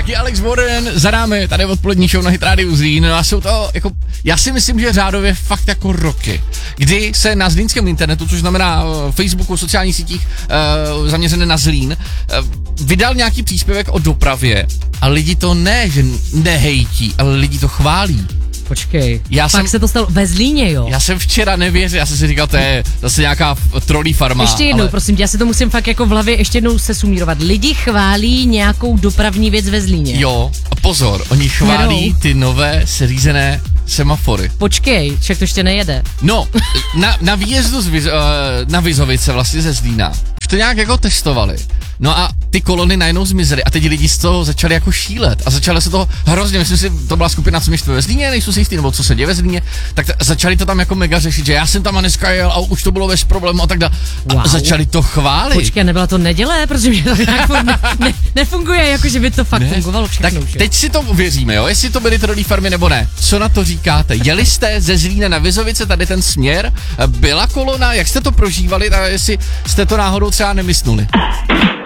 taky Alex Warren, za námi, tady odpolední show na Hit Radio Zlín, no a jsou to jako, já si myslím, že řádově fakt jako roky, kdy se na zlínském internetu, což znamená Facebooku, sociálních sítích zaměřené na Zlín, vydal nějaký příspěvek o dopravě a lidi to ne, že nehejtí, ale lidi to chválí. Počkej, se to stalo ve Zlíně, jo? Já jsem včera nevěřil, já jsem si říkal, to je zase nějaká trolí farma. Ještě jednou, prosím tě, já si to musím fakt jako v hlavě ještě jednou se sumírovat. Lidi chválí nějakou dopravní věc ve Zlíně. Jo, a pozor, oni chválí ty nové seřízené semafory. Počkej, však to ještě nejede. No, na výjezdu na Vizovice vlastně ze Zlína už to nějak jako testovali. No a ty kolony najednou zmizely a teď lidi z toho začali jako šílet a začalo se to hrozně, myslím si, to byla skupina, co mi štve ve Zlíně, nejsou si jistý, nebo co se děje ve Zlíně, tak začali to tam jako mega řešit, že já jsem tam a dneska jel a už to bylo bez problému a tak dále. Wow. A začali to chválit. Počkej, nebyla to neděle, protože to nějak nefunguje, jako že by to fakt fungovalo všechno. Tak teď si to uvěříme, jo, jestli to byly trolí farmy nebo ne. Co na to říkáte? Jeli jste ze Zlína na Vizovice tady ten směr? Byla kolona? Jak jste to prožívali a jestli jste to náhodou třeba nemysnuli?